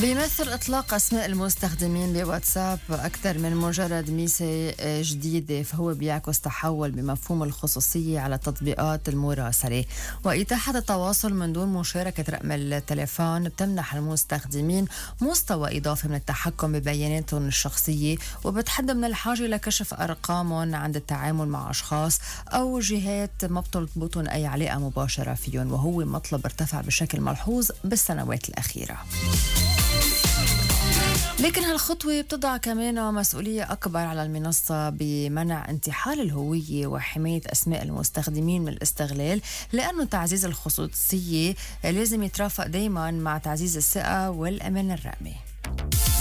بيمثل إطلاق أسماء المستخدمين بواتساب أكثر من مجرد ميزة جديدة، فهو بيعكس تحول بمفهوم الخصوصية على تطبيقات المراسلة، وإتاحة التواصل من دون مشاركة رقم التليفون بتمنح المستخدمين مستوى إضافي من التحكم ببياناتهم الشخصية، وبتحد من الحاجة لكشف أرقامهم عند التعامل مع أشخاص أو جهات ما بتربطهم أي علاقة مباشرة فيهم، وهو مطلب ارتفع بشكل ملحوظ بالسنوات الأخيرة. لكن هالخطوة بتضع كمان مسؤولية أكبر على المنصة بمنع انتحال الهوية وحماية أسماء المستخدمين من الاستغلال، لأنه تعزيز الخصوصية لازم يترافق دايما مع تعزيز الثقة والأمان الرقمي.